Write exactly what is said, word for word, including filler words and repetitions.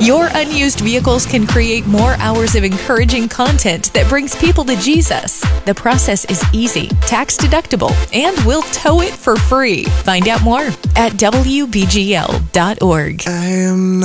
Your unused vehicles can create more hours of encouraging content that brings people to Jesus. The process is easy, tax deductible, and we'll tow it for free. Find out more at W B G L dot org. I am not